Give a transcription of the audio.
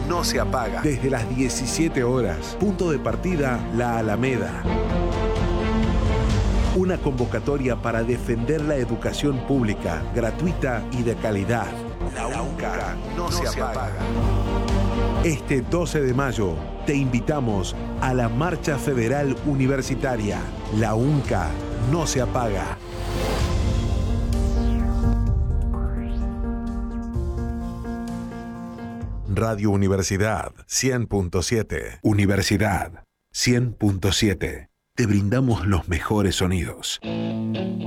no se apaga. Desde las 17 horas. Punto de partida, La Alameda. Una convocatoria para defender la educación pública, gratuita y de calidad. La UNCA no se apaga. Este 12 de mayo te invitamos a la Marcha Federal Universitaria. La UNCA no se apaga. Radio Universidad 100.7. Universidad 100.7. Te brindamos los mejores sonidos.